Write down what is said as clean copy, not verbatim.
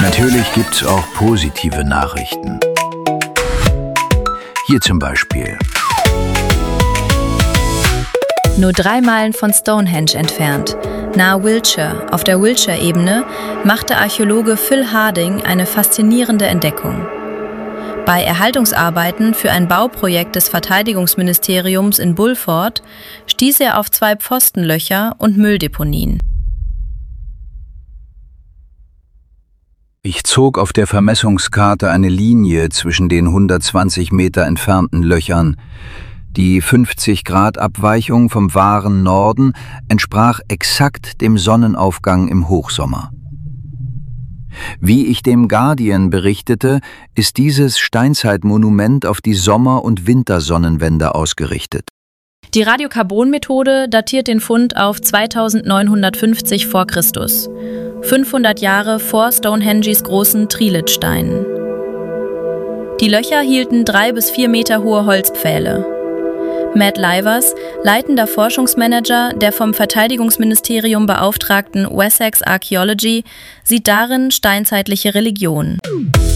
Natürlich gibt's auch positive Nachrichten. Hier zum Beispiel. Nur 3 Meilen von Stonehenge entfernt, nahe Wiltshire, auf der Wiltshire-Ebene, machte Archäologe Phil Harding eine faszinierende Entdeckung. Bei Erhaltungsarbeiten für ein Bauprojekt des Verteidigungsministeriums in Bulford stieß er auf 2 Pfostenlöcher und Mülldeponien. Ich zog auf der Vermessungskarte eine Linie zwischen den 120 Meter entfernten Löchern. Die 50-Grad-Abweichung vom wahren Norden entsprach exakt dem Sonnenaufgang im Hochsommer. Wie ich dem Guardian berichtete, ist dieses Steinzeitmonument auf die Sommer- und Wintersonnenwende ausgerichtet. Die Radiokarbon-Methode datiert den Fund auf 2950 v. Chr., 500 Jahre vor Stonehenges großen Trilithsteinen. Die Löcher hielten 3 bis 4 Meter hohe Holzpfähle. Matt Livers, leitender Forschungsmanager der vom Verteidigungsministerium beauftragten Wessex Archaeology, sieht darin steinzeitliche Religion.